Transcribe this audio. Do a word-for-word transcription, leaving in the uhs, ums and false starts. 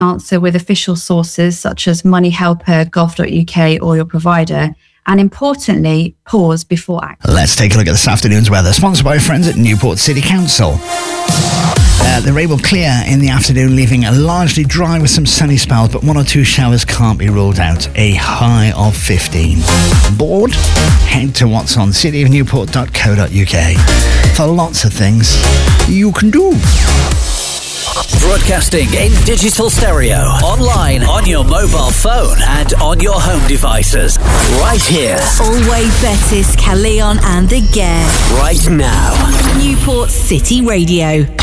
Answer with official sources such as Money Helper, gov dot U K or your provider. And importantly, pause before action. Let's take a look at this afternoon's weather, sponsored by friends at Newport City Council. Uh, the rain will clear in the afternoon, leaving a largely dry with some sunny spells, but one or two showers can't be ruled out. A high of fifteen. Bored? Head to what's on city of newport dot co dot U K for lots of things you can do. Broadcasting in digital stereo, online, on your mobile phone and on your home devices. Right here. Always Betis, Calleon and the Gare. Right now. Newport City Radio.